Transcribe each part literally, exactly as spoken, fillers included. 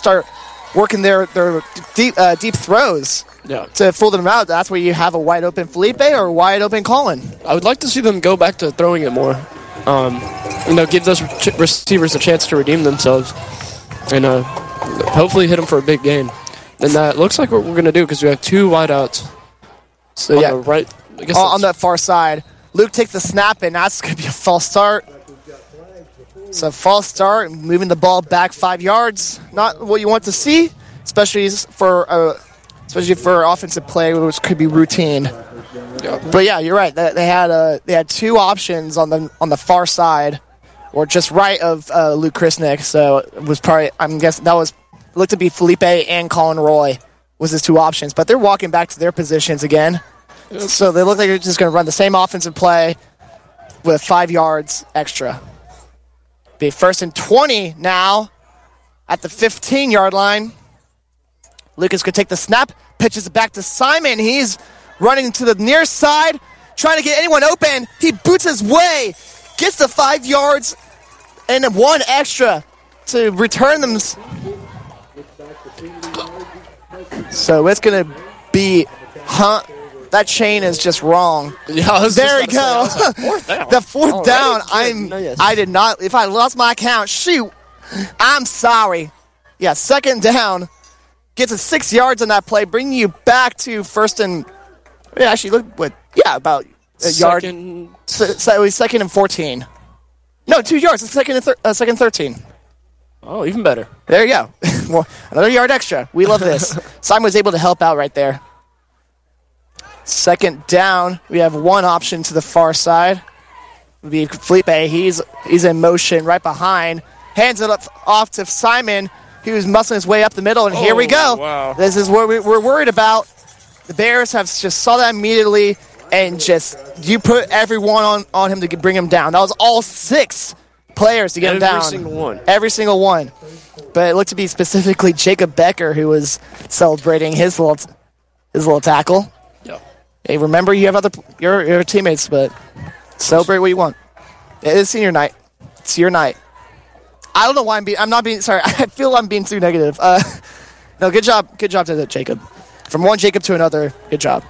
start working their, their deep uh, deep throws yeah. to fool them out. That's where you have a wide open Felipe or a wide open Colin. I would like to see them go back to throwing it more. Um, you know, give those ch- receivers a chance to redeem themselves, and uh, hopefully hit them for a big gain. And that looks like what we're going to do because we have two wideouts. So on yeah, the right, I guess on that far side. Luke takes the snap, and that's going to be a false start. So false start, moving the ball back five yards. Not what you want to see, especially for uh, especially for offensive play, which could be routine. Yeah. But yeah, you're right. They had uh, they had two options on the on the far side, or just right of uh, Luke Krisnick. So it was probably I'm guessing that was looked to be Felipe and Colin Roy was his two options. But they're walking back to their positions again. Yep. So they look like they're just going to run the same offensive play with five yards extra. Be first and twenty now at the fifteen-yard line. Lucas could take the snap, pitches it back to Simon. He's running to the near side, trying to get anyone open. He boots his way, gets the five yards, and one extra to return them. So it's going to be, huh? That chain is just wrong. Yeah, there we go. Say, fourth down. The fourth All down. right. I'm. No, yes. I did not. If I lost my count, shoot. I'm sorry. Yeah, second down. Gets a six yards on that play, bringing you back to first and. Yeah, actually, look what. Yeah, about a second, yard. So, so it was second and fourteen. No, two yards. It's second and thir- uh, second thirteen. Oh, even better. There you go. Well, another yard extra. We love this. Simon was able to help out right there. Second down, we have one option to the far side. Would be Felipe. He's he's in motion right behind. Hands it up off to Simon. He was muscling his way up the middle, and oh, here we go. Wow. This is what we, we're worried about. The Bears have just saw that immediately, and just you put everyone on, on him to bring him down. That was all six players to get Every him down. Every single one. Every single one. But it looked to be specifically Jacob Becker who was celebrating his little his little tackle. Yeah. Hey, remember you have other your your teammates, but celebrate what you want. It is senior night. It's your night. I don't know why I'm being. I'm not being. Sorry, I feel I'm being too negative. Uh, no, good job. Good job to Jacob. From one Jacob to another, good job.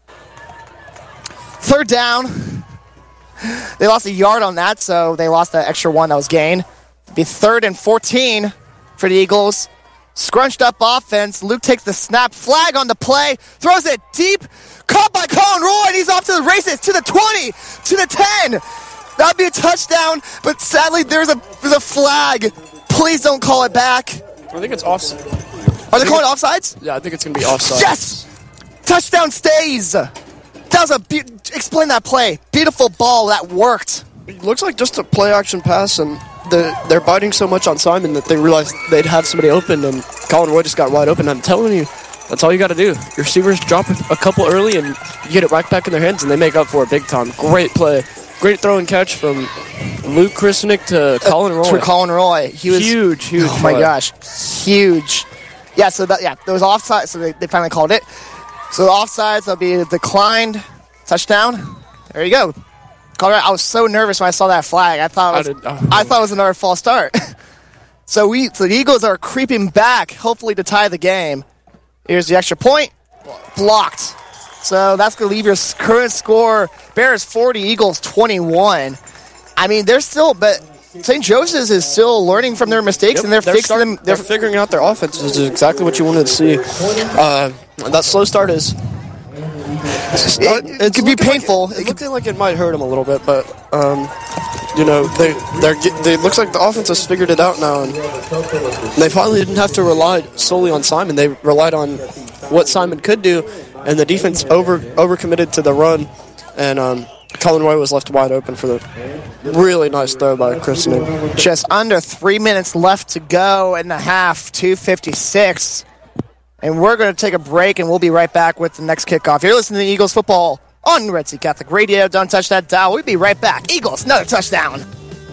Third down. They lost a yard on that, so they lost that extra one that was gained. It'd be third and fourteen for the Eagles. Scrunched up offense. Luke takes the snap. Flag on the play. Throws it deep. Caught by Colin Roy, and he's off to the races. To the twenty. To the ten. That'd be a touchdown, but sadly there's a, there's a flag. Please don't call it back. I think it's offside. Are they calling offsides? Yeah, I think it's going to be offside. Yes! Touchdown stays. That was a be- explain that play. Beautiful ball that worked. It looks like just a play action pass, and the, they're biting so much on Simon that they realized they'd have somebody open, and Colin Roy just got wide open. I'm telling you, that's all you got to do. Your receivers drop a couple early, and you get it right back in their hands, and they make up for it big time. Great play. Great throw and catch from Luke Krisnick to Colin Roy. Uh, to Colin Roy. He was huge, huge. Oh, my gosh. Huge. Yeah, so that, yeah, there was offside, so they, they finally called it. So the offsides, that'll be a declined touchdown. There you go. Colorado, I was so nervous when I saw that flag. I thought it was, I, did, oh, I thought it was another false start. so we, so the Eagles are creeping back, hopefully to tie the game. Here's the extra point. Blocked. So that's going to leave your current score, Bears forty, Eagles twenty-one. I mean, they're still, but Saint Joseph's is still learning from their mistakes, yep, and they're, they're fixing start, them. They're, they're figuring out their offense, which is exactly what you wanted to see. Uh, that slow start is... It's, it, it could be painful. Like it, it looks like it might hurt them a little bit, but, um, you know, they, they're, they looks like the offense has figured it out now, and they finally didn't have to rely solely on Simon. They relied on what Simon could do, and the defense over overcommitted to the run, and um, Colin Roy was left wide open for the really nice throw by Krisnick. Just under three minutes left to go in the half, two fifty-six. And we're going to take a break, and we'll be right back with the next kickoff. You're listening to Eagles football on Red Sea Catholic Radio. Don't touch that dial. We'll be right back. Eagles, another touchdown.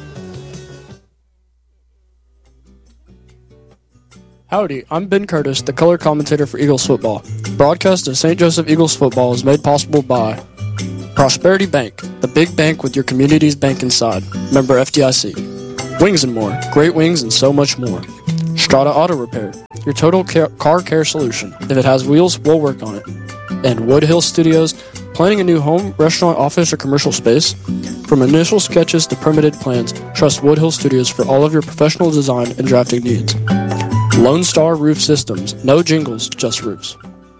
Howdy, I'm Ben Curtis, the color commentator for Eagles football. Broadcast of Saint Joseph Eagles football is made possible by Prosperity Bank, the big bank with your community's bank inside. Member F D I C. Wings and More, great wings and so much more. Strata Auto Repair, your total ca- car care solution. If it has wheels, we'll work on it. And Woodhill Studios, planning a new home, restaurant, office, or commercial space? From initial sketches to permitted plans, trust Woodhill Studios for all of your professional design and drafting needs. Lone Star Roof Systems. No jingles, just roofs.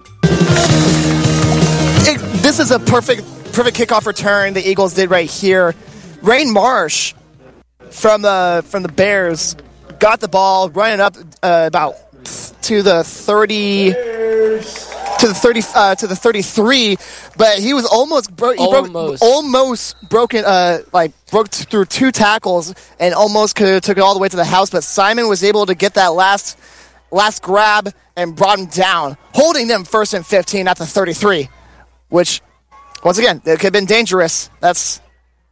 It, this is a perfect perfect kickoff return the Eagles did right here. Rain Marsh from the from the Bears got the ball, running up uh, about to the thirty to the thirty uh, to the thirty-three, but he was almost bro- he almost broke almost broken uh like broke t- through two tackles and almost could have took it all the way to the house, but Simon was able to get that last last grab and brought him down, holding them first and fifteen at the thirty-three, which once again it could have been dangerous. That's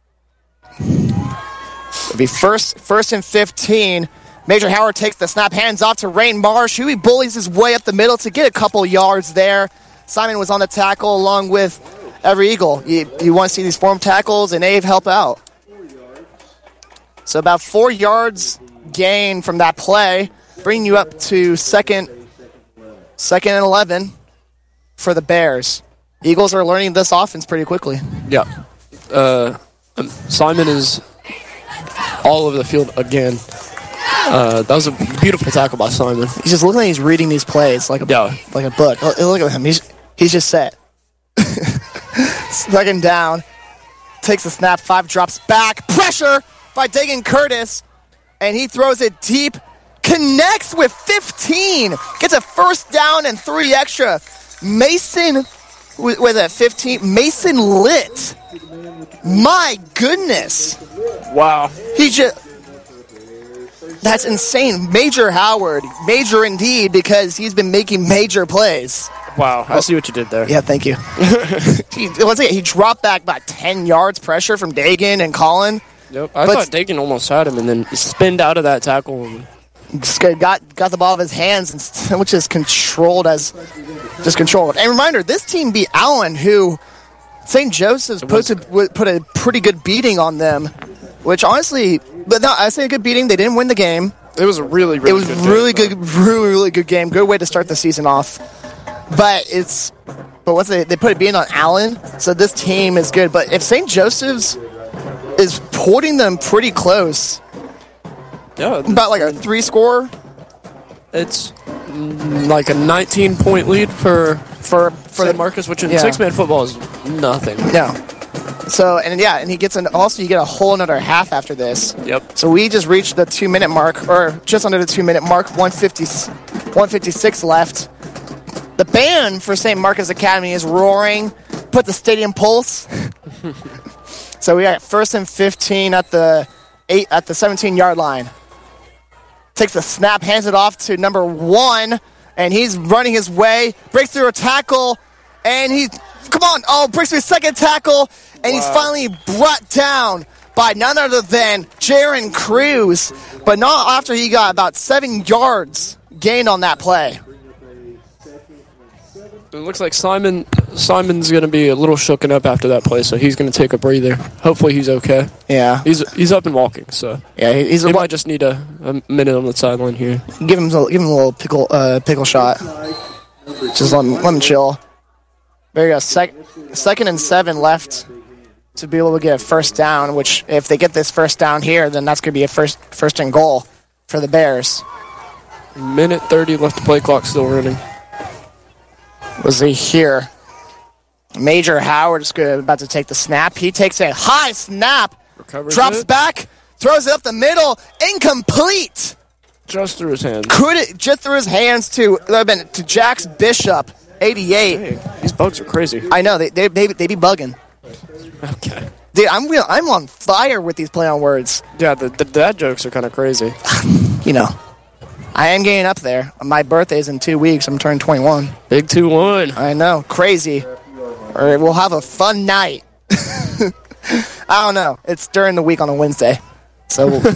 it'd be first first and fifteen. Major Howard takes the snap, hands off to Rain Marsh, who he bullies his way up the middle to get a couple yards there. Simon was on the tackle along with every Eagle. You, you want to see these form tackles, and Ave help out. So about four yards gain from that play, bringing you up to second, second and eleven for the Bears. Eagles are learning this offense pretty quickly. Yeah. Uh, um, Simon is all over the field again. Uh, that was a beautiful tackle by Simon. He's just looking like he's reading these plays like a yeah. like a book. Look, look at him. He's he's just set. Second down. Takes the snap. Five drops back. Pressure by Dagan Curtis. And he throws it deep. Connects with fifteen. Gets a first down and three extra. Mason, with that fifteen. Mason lit. My goodness. Wow. He just... That's insane. Major Howard. Major indeed, because he's been making major plays. Wow. I see what you did there. Yeah, thank you. he, once again, he dropped back about ten yards pressure from Dagan and Colin. Yep. I but thought Dagan almost had him and then spinned out of that tackle. And just got got the ball out of his hands, and, which is controlled as just controlled. And reminder, this team beat Allen, who Saint Joseph's put, to, put a pretty good beating on them, which honestly... But no, I say a good beating. They didn't win the game. It was a really, really It was good really game, good, really, really good game. Good way to start the season off. But it's, but once they, they put a beating on Allen, so this team is good. But if Saint Joseph's is putting them pretty close, yeah, about like a three score, it's like a nineteen point lead for for for Saint the Marcus, which in yeah. six man football is nothing. No. So, and yeah, and he gets an, also you get a whole another half after this. Yep. So we just reached the two minute mark, or just under the two minute mark, one fifty, one fifty-six left. The band for Saint Marcus Academy is roaring, put the stadium pulse. So we got first and fifteen at the eight, at the seventeen yard line. Takes the snap, hands it off to number one, and he's running his way, breaks through a tackle, and he, come on, oh, breaks through a second tackle, and wow. He's finally brought down by none other than Jaron Cruz, but not after he got about seven yards gained on that play. It looks like Simon Simon's going to be a little shooken up after that play, so he's going to take a breather. Hopefully he's okay. Yeah. He's he's up and walking, so yeah, he's he a, might just need a, a minute on the sideline here. Give him a, give him a little pickle uh, pickle shot. Just let him, let him chill. There you go. Sec, second and seven left to be able to get a first down, which if they get this first down here, then that's going to be a first first and goal for the Bears. Minute thirty left to play, clock still running. Was he here? Major Howard is good, about to take the snap. He takes a high snap, Recovers drops it. back, throws it up the middle, incomplete. Just through his hands. Could it just through his hands to to Jax Bishop, eighty-eight. Hey, these bugs are crazy. I know they they they, they be bugging. Okay. Dude, I'm real. I'm on fire with these play on words. Yeah, the, the dad jokes are kind of crazy. You know. I am getting up there. My birthday's in two weeks. I'm turning twenty-one. Big two one. I know. Crazy. Or we'll have a fun night. I don't know. It's during the week on a Wednesday. So we'll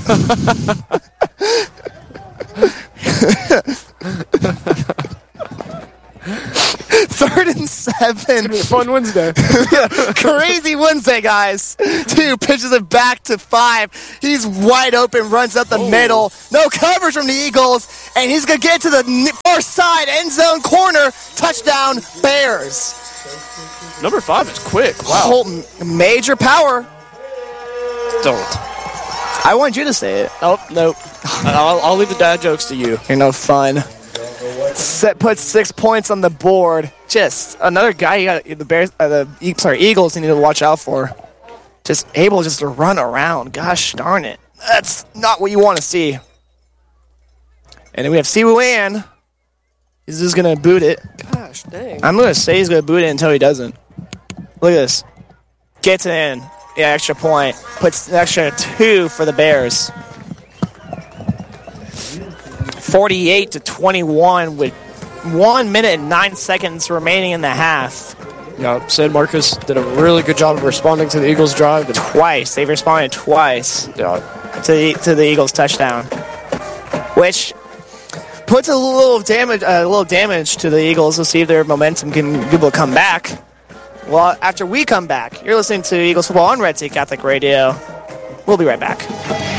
third and seven. have been It's a fun Wednesday. crazy Wednesday, guys. Two pitches it back to five. He's wide open, runs up the Oh. middle. No coverage from the Eagles, and he's going to get to the n- far side end zone corner. Touchdown, Bears. Number five is quick. Wow. Holton, major power. Don't. I want you to say it. Oh, nope. I'll, I'll leave the dad jokes to you. You're no fun. Set puts six points on the board. Just another guy you got the Bears, uh, the E- sorry Eagles you need to watch out for. Just able just to run around. Gosh darn it, that's not what you want to see. And then we have Siwoo An. He's just gonna boot it. Gosh, dang. I'm gonna say he's gonna boot it until he doesn't. Look at this. Gets it in. Yeah, extra point. Puts an extra two for the Bears. forty-eight to twenty-one with one minute and nine seconds remaining in the half. Yeah, San Marcos did a really good job of responding to the Eagles' drive. And, Twice. They've responded twice yeah, to the, to the Eagles' touchdown, which puts a little damage, a little damage to the Eagles. We'll see if their momentum can be able to come back. Well, after we come back, you're listening to Eagles Football on Red State Catholic Radio. We'll be right back.